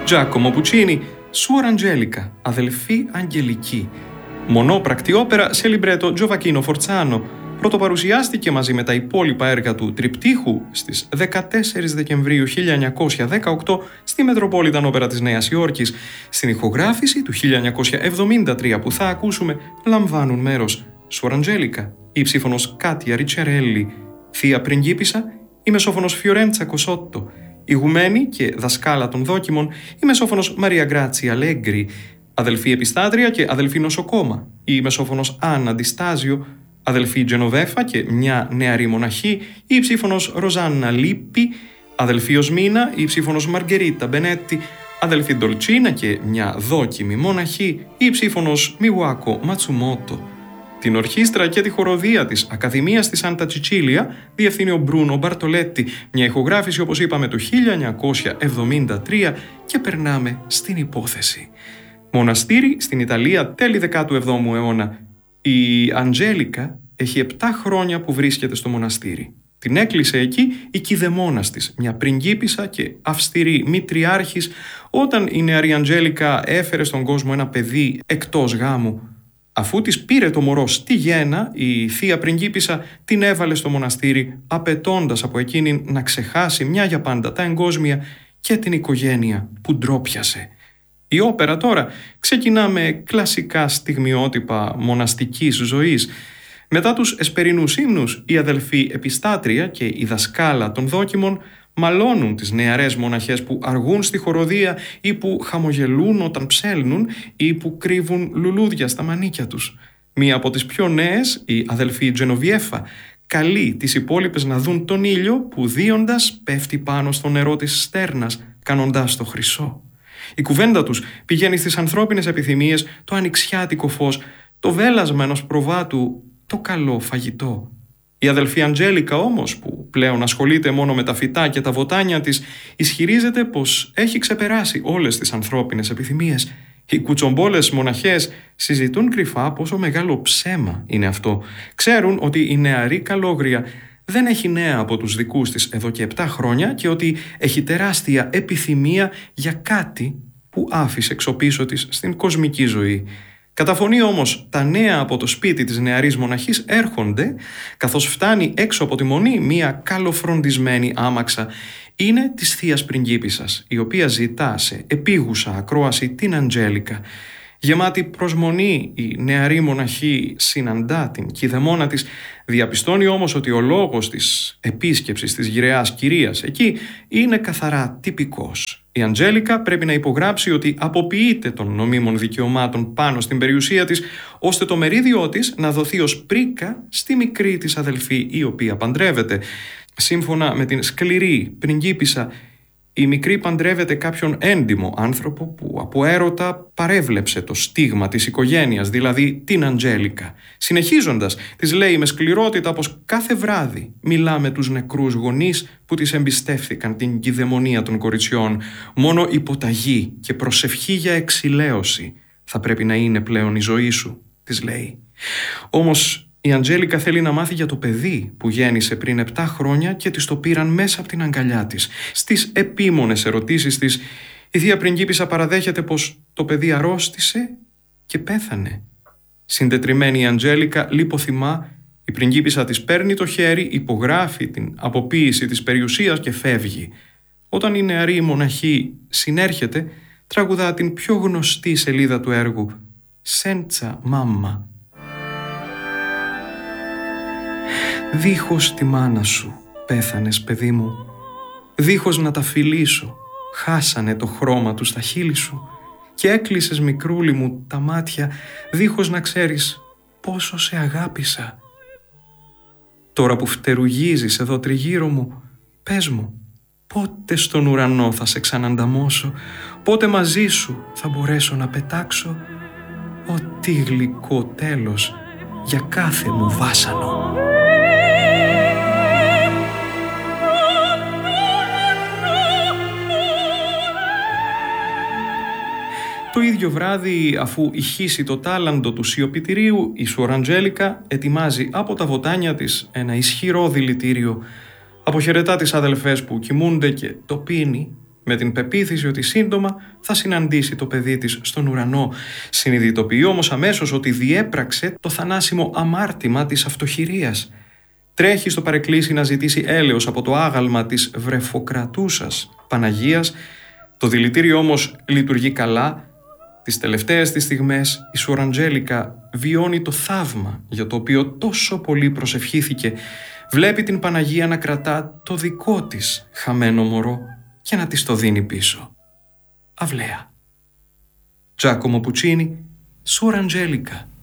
Giacomo Puccini, Suor Angelica, αδελφή Αγγελική. Μονόπρακτη όπερα σε λιμπρέτο Τζοβακίνο Φορτσάνο. Πρωτοπαρουσιάστηκε μαζί με τα υπόλοιπα έργα του τριπτύχου στις 14 Δεκεμβρίου 1918 στη Μετροπόλιταν Όπερα της Νέας Υόρκης. Στην ηχογράφηση του 1973 που θα ακούσουμε λαμβάνουν μέρος Suor Angelica, η ψήφωνος Κάτια Ριτσερέλη, θεία πριγκίπισσα, η μεσόφωνος Φιορέντσα Κοσότο, ηγουμένη και δασκάλα των δόκιμων, η μεσόφωνος Μαρία Γκράτσια Αλέγκρι, αδελφή επιστάτρια και αδελφή νοσοκόμα, η μεσόφωνος Άννα Ντιστάζιο, αδελφή Τζενοβέφα και μια νεαρή μοναχή, η ψήφωνος Ροζάννα Λίππη, αδελφή Οσμίνα, η ψήφωνος Μαργκερίτα Μπενέτη, αδελφή Ντολτσίνα και μια δόκιμη μοναχή, η ψήφωνος Μιουάκο Ματσουμότο. Την ορχήστρα και τη χοροδία της Ακαδημίας της Σάντα Τσιτσίλια διευθύνει ο Μπρούνο Μπαρτολέτη, μια ηχογράφηση όπως είπαμε του 1973 και περνάμε στην υπόθεση. Μοναστήρι στην Ιταλία τέλη 17ου αιώνα. Η Αντζέλικα έχει 7 χρόνια που βρίσκεται στο μοναστήρι. Την έκλεισε εκεί η κηδεμόνας της, μια πριγκίπισσα και αυστηρή μητριάρχης, όταν η νεαρή Αντζέλικα έφερε στον κόσμο ένα παιδί εκτός γάμου. Αφού της πήρε το μωρό στη γέννα, η θεία πριγκίπισσα την έβαλε στο μοναστήρι, απαιτώντας από εκείνη να ξεχάσει μια για πάντα τα εγκόσμια και την οικογένεια που ντρόπιασε. Η όπερα τώρα ξεκινά με κλασικά στιγμιότυπα μοναστικής ζωής. Μετά τους εσπερινούς ύμνους, η αδελφή επιστάτρια και η δασκάλα των δόκιμων μαλώνουν τις νεαρές μοναχές που αργούν στη χοροδία ή που χαμογελούν όταν ψέλνουν ή που κρύβουν λουλούδια στα μανίκια τους. Μία από τις πιο νέες, η αδελφή Τζενοβιέφα, καλεί τις υπόλοιπες να δουν τον ήλιο που δίοντας πέφτει πάνω στο νερό της στέρνας, κάνοντάς το χρυσό. Η κουβέντα τους πηγαίνει στις ανθρώπινες επιθυμίες, το ανοιξιάτικο φως, το βέλασμα ενός προβάτου, το καλό φαγητό. Η αδελφή Αντζέλικα όμως, που πλέον ασχολείται μόνο με τα φυτά και τα βοτάνια της, ισχυρίζεται πως έχει ξεπεράσει όλες τις ανθρώπινες επιθυμίες. Οι κουτσομπόλες μοναχές συζητούν κρυφά πόσο μεγάλο ψέμα είναι αυτό. Ξέρουν ότι η νεαρή καλόγρια δεν έχει νέα από τους δικούς της εδώ και 7 χρόνια και ότι έχει τεράστια επιθυμία για κάτι που άφησε εξωπίσω της στην κοσμική ζωή. Κατά φωνή όμως τα νέα από το σπίτι της νεαρής μοναχής έρχονται, καθώς φτάνει έξω από τη μονή μία καλοφροντισμένη άμαξα. Είναι της θείας πριγκίπισσας, η οποία ζητά σε επίγουσα ακρόαση την Αντζέλικα. Γεμάτη προσμονή, η νεαρή μοναχή συναντά την κηδεμόνα της, διαπιστώνει όμως ότι ο λόγος της επίσκεψης της γυρεάς κυρίας εκεί είναι καθαρά τυπικός. Η Αντζέλικα πρέπει να υπογράψει ότι αποποιείται των νομίμων δικαιωμάτων πάνω στην περιουσία της, ώστε το μερίδιό της να δοθεί ως πρίκα στη μικρή της αδελφή, η οποία παντρεύεται. Σύμφωνα με την σκληρή πριγκίπισσα, η μικρή παντρεύεται κάποιον έντιμο άνθρωπο που από έρωτα παρέβλεψε το στίγμα της οικογένειας, δηλαδή την Αντζέλικα. Συνεχίζοντας, της λέει με σκληρότητα πως κάθε βράδυ μιλά με τους νεκρούς γονείς που της εμπιστεύθηκαν την κηδεμονία των κοριτσιών. Μόνο υποταγή και προσευχή για εξηλαίωση θα πρέπει να είναι πλέον η ζωή σου, της λέει. Όμως η Αντζέλικα θέλει να μάθει για το παιδί που γέννησε πριν 7 χρόνια και της το πήραν μέσα από την αγκαλιά της. Στις επίμονες ερωτήσεις της, η θεία πριγκίπισσα παραδέχεται πως το παιδί αρρώστησε και πέθανε. Συντετριμμένη η Αντζέλικα λιποθυμά, η πριγκίπισσα της παίρνει το χέρι, υπογράφει την αποποίηση της περιουσίας και φεύγει. Όταν η νεαρή μοναχή συνέρχεται, τραγουδά την πιο γνωστή σελίδα του έργου, «Σέντσα μάμμα». Δίχως τη μάνα σου πέθανες, παιδί μου. Δίχως να τα φιλήσω, χάσανε το χρώμα του στα χείλη σου. Και έκλεισες, μικρούλι μου, τα μάτια, δίχως να ξέρεις πόσο σε αγάπησα. Τώρα που φτερουγίζεις εδώ τριγύρω μου, πες μου, πότε στον ουρανό θα σε ξανανταμώσω, πότε μαζί σου θα μπορέσω να πετάξω. Ω τι γλυκό τέλος για κάθε μου βάσανο. Το ίδιο βράδυ, αφού ηχήσει το τάλαντο του σιωπητηρίου, η Suor Angelica ετοιμάζει από τα βοτάνια της ένα ισχυρό δηλητήριο. Αποχαιρετά τις αδελφές που κοιμούνται και το πίνει με την πεποίθηση ότι σύντομα θα συναντήσει το παιδί της στον ουρανό. Συνειδητοποιεί όμως αμέσως ότι διέπραξε το θανάσιμο αμάρτημα της αυτοχειρίας. Τρέχει στο παρεκκλήσι να ζητήσει έλεος από το άγαλμα της βρεφοκρατούσας Παναγίας. Το δηλητήριο όμως λειτουργεί καλά. Τις τελευταίες της στιγμές η Suor Angelica βιώνει το θαύμα για το οποίο τόσο πολύ προσευχήθηκε. Βλέπει την Παναγία να κρατά το δικό της χαμένο μωρό και να της το δίνει πίσω. Αυλαία. Giacomo Puccini, Suor Angelica.